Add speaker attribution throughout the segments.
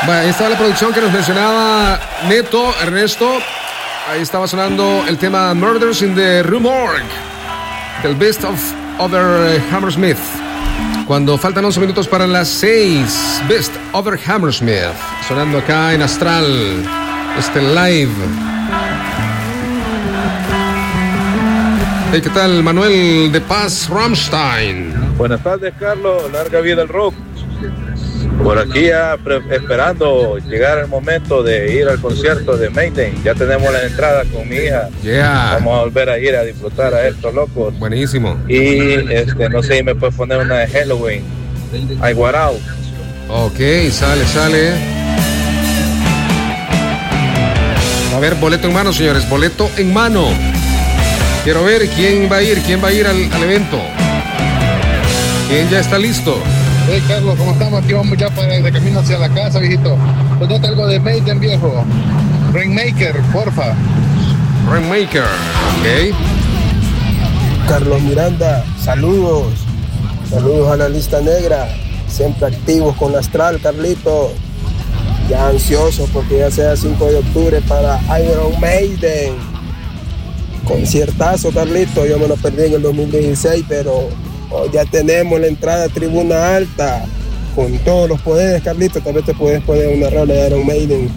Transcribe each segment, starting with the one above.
Speaker 1: Bueno, ahí estaba la producción que nos mencionaba Neto, Ernesto. Ahí estaba sonando el tema Murders in the Rue Morgue, del Best of Over Hammersmith. Cuando faltan 11 minutos para las 6, Best Over Hammersmith, sonando acá en Astral, live. Hey, ¿qué tal? Manuel de Paz Rammstein.
Speaker 2: Buenas tardes, Carlos. Larga vida al rock. Por aquí ya esperando llegar el momento de ir al concierto de Maiden. Ya tenemos la entrada con mi hija.
Speaker 1: Yeah.
Speaker 2: Vamos a volver a ir a disfrutar a estos locos.
Speaker 1: Buenísimo.
Speaker 2: Y no sé si me puedes poner una de Halloween. Ay, Guarao.
Speaker 1: Ok, sale. A ver, boleto en mano, señores. Boleto en mano. Quiero ver quién va a ir al evento. ¿Quién ya está listo?
Speaker 3: Hey Carlos, ¿cómo estamos? Aquí vamos ya de camino hacia la casa, viejito. Ponete algo de Maiden, viejo. Rainmaker, porfa.
Speaker 1: Rainmaker, ok.
Speaker 4: Carlos Miranda, saludos. Saludos a la lista negra. Siempre activos con la Astral, Carlito. Ya ansiosos porque ya sea 5 de octubre para Iron Maiden. Conciertazo, Carlito. Yo me lo perdí en el 2016, pero ya tenemos la entrada a tribuna alta con todos los poderes, Carlito. Tal vez te puedes poner una rola de Iron Maiden.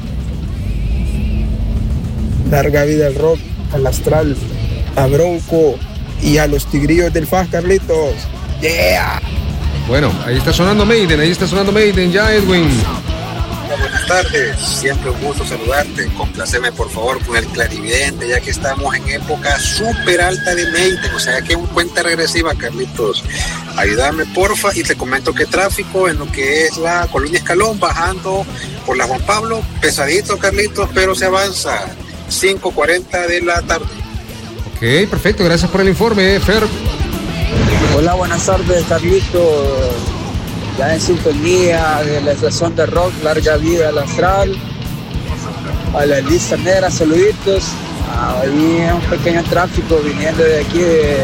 Speaker 4: Larga vida al rock, al Astral, a Bronco y a los Tigrillos del FAS, Carlitos. Yeah.
Speaker 1: Bueno, ahí está sonando Maiden ya, Edwin.
Speaker 5: Buenas tardes, siempre un gusto saludarte. Complaceme por favor con el clarividente, ya que estamos en época súper alta de Maiden, o sea que es un cuenta regresiva, Carlitos. Ayúdame porfa, y te comento que tráfico en lo que es la Colonia Escalón, bajando por la Juan Pablo, pesadito, Carlitos, pero se avanza. 5:40 de la tarde.
Speaker 1: Ok, perfecto, gracias por el informe, Fer.
Speaker 6: Hola, buenas tardes, Carlitos. Ya en sintonía de la estación de rock, larga vida al Astral, a la lista negra, saluditos. Ahí un pequeño tráfico viniendo de aquí de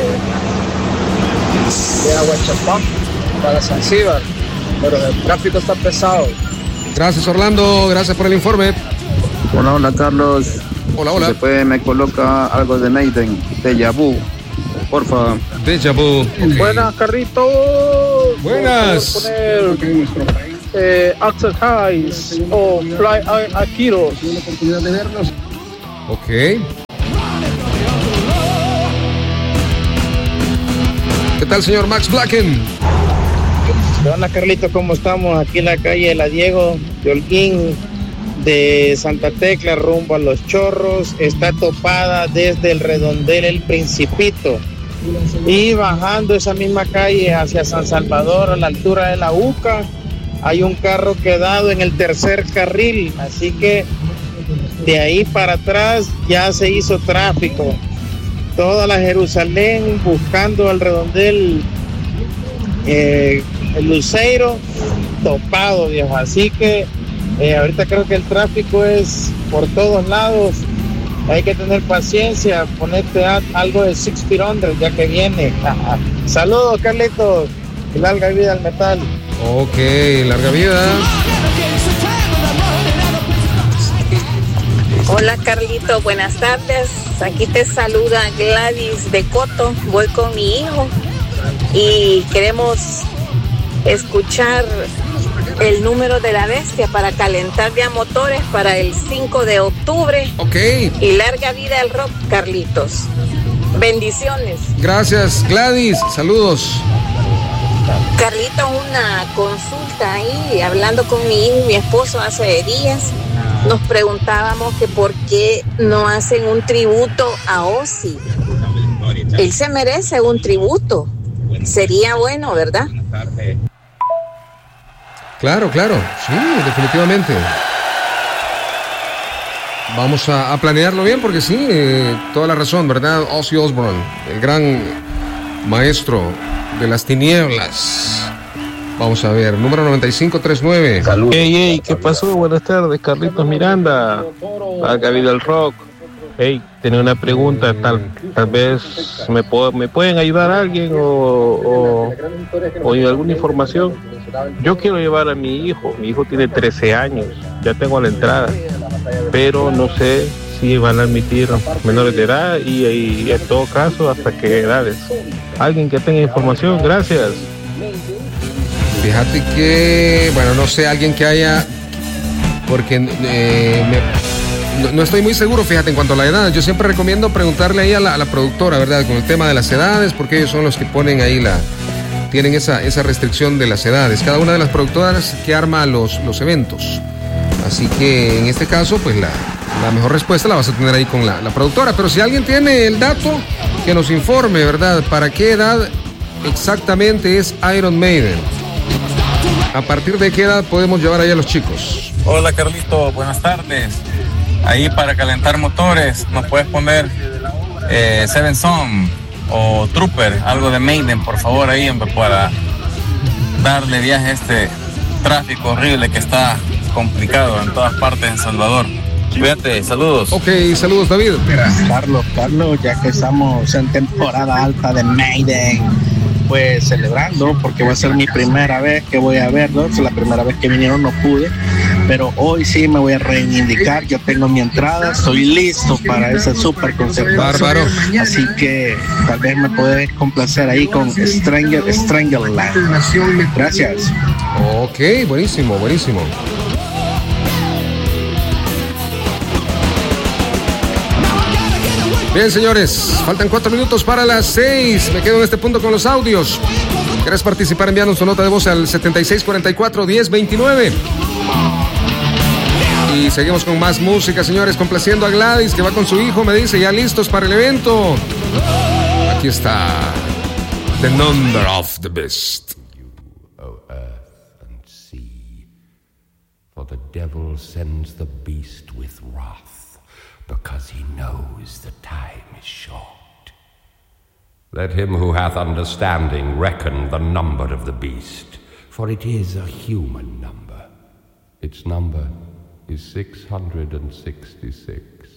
Speaker 6: Aguachapán para Zanzíbar, pero el tráfico está pesado.
Speaker 1: Gracias, Orlando, gracias por el informe.
Speaker 7: Hola Carlos.
Speaker 1: Hola.
Speaker 7: Después me coloca algo de Maiden, Deja Vu, porfa.
Speaker 1: Deja Vu. Okay.
Speaker 8: Buenas, Carlitos.
Speaker 1: Buenas.
Speaker 8: Axel Highs o Fly Akiros.
Speaker 1: Ok. ¿Qué tal, señor Max Blacken?
Speaker 9: Hola, Carlitos, ¿cómo estamos? Aquí en la calle de la Diego de Holguín, de Santa Tecla rumbo a Los Chorros. Está topada desde el Redondel El Principito, y bajando esa misma calle hacia San Salvador a la altura de la UCA hay un carro quedado en el tercer carril, así que de ahí para atrás ya se hizo tráfico. Toda la Jerusalén buscando al Redondel el Luceiro topado, viejo, así que ahorita creo que el tráfico es por todos lados. Hay que tener paciencia, ponerte algo de 6 Feet Under ya que viene. Saludos, Carlitos, y larga vida al metal.
Speaker 1: Ok, larga vida.
Speaker 10: Hola, Carlitos, buenas tardes. Aquí te saluda Gladys de Coto. Voy con mi hijo y queremos escuchar el número de la bestia para calentar ya motores para el 5 de octubre.
Speaker 1: Ok.
Speaker 10: Y larga vida al rock, Carlitos. Bendiciones.
Speaker 1: Gracias, Gladys. Saludos.
Speaker 10: Carlitos, una consulta ahí, hablando con mi hijo y mi esposo hace días, nos preguntábamos que por qué no hacen un tributo a Ozzy. Él se merece un tributo. Sería bueno, ¿verdad?
Speaker 1: Claro, sí, definitivamente. Vamos a planearlo bien porque sí, toda la razón, ¿verdad? Ozzy Osbourne, el gran maestro de las tinieblas. Vamos a ver, número 9539.
Speaker 8: Saludos. Hey, ¿qué pasó? Buenas tardes, Carlitos Miranda. Larga vida al rock. Hey, tenía una pregunta, tal vez me pueden ayudar alguien o alguna información. Yo quiero llevar a mi hijo tiene 13 años ya tengo la entrada, pero no sé si van a admitir menores de edad y en todo caso hasta qué edades. Alguien que tenga información, gracias.
Speaker 1: Fíjate que, bueno, no sé, alguien que haya, porque no estoy muy seguro, fíjate, en cuanto a la edad. Yo siempre recomiendo preguntarle ahí a la productora, ¿verdad? Con el tema de las edades, porque ellos son los que ponen ahí tienen esa restricción de las edades. Cada una de las productoras que arma los eventos. Así que en este caso, pues la mejor respuesta la vas a tener ahí con la productora. Pero si alguien tiene el dato, que nos informe, ¿verdad? ¿Para qué edad exactamente es Iron Maiden? ¿A partir de qué edad podemos llevar ahí a los chicos?
Speaker 11: Hola Carlito, buenas tardes. Ahí para calentar motores nos puedes poner Seven Son o Trooper, algo de Maiden, por favor, ahí para darle viaje a este tráfico horrible que está complicado en todas partes en Salvador. Cuídate, saludos.
Speaker 1: Ok, saludos David.
Speaker 9: Carlos, ya que estamos en temporada alta de Maiden, pues celebrando, porque va a ser mi primera vez que voy a verlos. La primera vez que vinieron no pude, pero hoy sí me voy a reivindicar. Yo tengo mi entrada, estoy listo para ese super concierto.
Speaker 1: Bárbaro.
Speaker 9: Así que tal vez me puedes complacer ahí con Strangerland. Gracias.
Speaker 1: Ok, buenísimo. Bien, señores, faltan 4 minutos para las 6. Me quedo en este punto con los audios. ¿Quieres participar? Enviando tu nota de voz al 7644-1029. Y seguimos con más música, señores, complaciendo a Gladys, que va con su hijo, me dice, ya listos para el evento. Aquí está The Number of the Beast.
Speaker 12: O earth and sea, for the devil sends the beast with wrath, because he knows the time is short. Let him who hath understanding reckon the number of the beast, for it is a human number. Its number is 666.